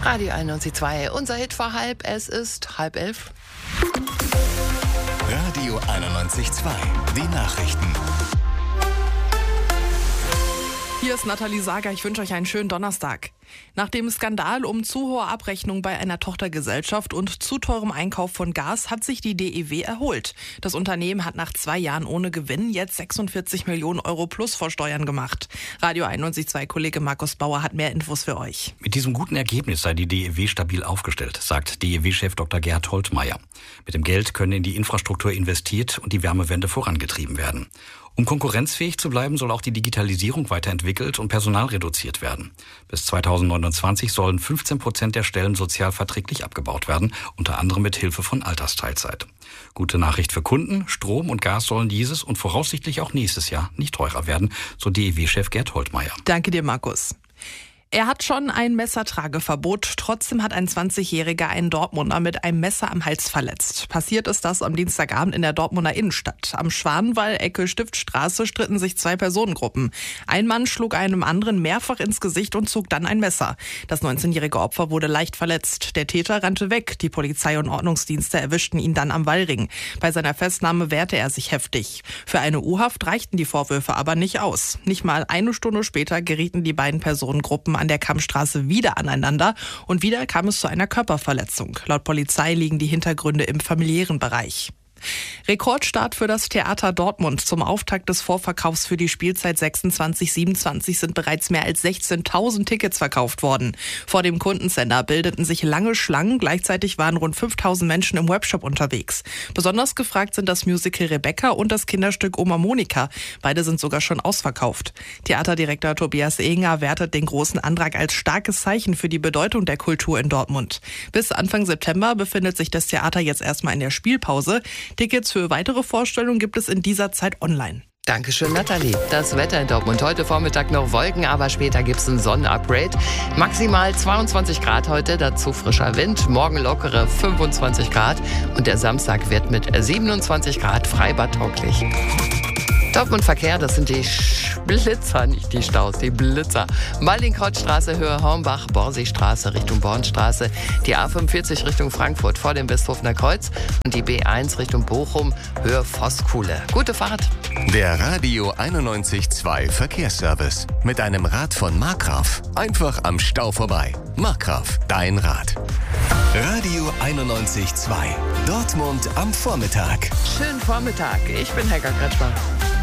Radio 91.2, unser Hit vor halb, es ist 10:30. Radio 91.2, die Nachrichten. Hier ist Nathalie Sager, ich wünsche euch einen schönen Donnerstag. Nach dem Skandal um zu hohe Abrechnung bei einer Tochtergesellschaft und zu teurem Einkauf von Gas hat sich die DEW erholt. Das Unternehmen hat nach 2 Jahren ohne Gewinn jetzt 46 Millionen Euro plus vor Steuern gemacht. Radio 91.2-Kollege Markus Bauer hat mehr Infos für euch. Mit diesem guten Ergebnis sei die DEW stabil aufgestellt, sagt DEW-Chef Dr. Gerhard Holtmeier. Mit dem Geld können in die Infrastruktur investiert und die Wärmewende vorangetrieben werden. Um konkurrenzfähig zu bleiben, soll auch die Digitalisierung weiterentwickelt und Personal reduziert werden. Bis 2029 sollen 15% der Stellen sozialverträglich abgebaut werden, unter anderem mit Hilfe von Altersteilzeit. Gute Nachricht für Kunden: Strom und Gas sollen dieses und voraussichtlich auch nächstes Jahr nicht teurer werden, so DEW-Chef Gerd Holtmeier. Danke dir, Markus. Er hat schon ein Messertrageverbot. Trotzdem hat ein 20-Jähriger einen Dortmunder mit einem Messer am Hals verletzt. Passiert ist das am Dienstagabend in der Dortmunder Innenstadt. Am Schwanenwall, Ecke Stiftstraße, stritten sich 2 Personengruppen. Ein Mann schlug einem anderen mehrfach ins Gesicht und zog dann ein Messer. Das 19-jährige Opfer wurde leicht verletzt. Der Täter rannte weg. Die Polizei und Ordnungsdienste erwischten ihn dann am Wallring. Bei seiner Festnahme wehrte er sich heftig. Für eine U-Haft reichten die Vorwürfe aber nicht aus. Nicht mal eine Stunde später gerieten die beiden Personengruppen an der Kammstraße wieder aneinander und wieder kam es zu einer Körperverletzung. Laut Polizei liegen die Hintergründe im familiären Bereich. Rekordstart für das Theater Dortmund. Zum Auftakt des Vorverkaufs für die Spielzeit 26/27 sind bereits mehr als 16.000 Tickets verkauft worden. Vor dem Kundencenter bildeten sich lange Schlangen. Gleichzeitig waren rund 5.000 Menschen im Webshop unterwegs. Besonders gefragt sind das Musical Rebecca und das Kinderstück Oma Monika. Beide sind sogar schon ausverkauft. Theaterdirektor Tobias Ehinger wertet den großen Antrag als starkes Zeichen für die Bedeutung der Kultur in Dortmund. Bis Anfang September befindet sich das Theater jetzt erstmal in der Spielpause. Tickets für weitere Vorstellungen gibt es in dieser Zeit online. Dankeschön, Nathalie. Das Wetter in Dortmund. Heute Vormittag noch Wolken, aber später gibt es ein Sonnenupgrade. Maximal 22 Grad heute, dazu frischer Wind. Morgen lockere 25 Grad und der Samstag wird mit 27 Grad freibadtauglich. Dortmund-Verkehr, das sind die Blitzer, nicht die Staus, die Blitzer. Malding-Kreuzstraße, Höhe Hornbach, Borsigstraße Richtung Bornstraße, die A45 Richtung Frankfurt vor dem Westhofener Kreuz und die B1 Richtung Bochum, Höhe Voskuhle. Gute Fahrt. Der Radio 91.2 Verkehrsservice mit einem Rad von Markgraf. Einfach am Stau vorbei. Markgraf, dein Rad. Radio 91.2 Dortmund am Vormittag. Schönen Vormittag. Ich bin Helga Kretschmer.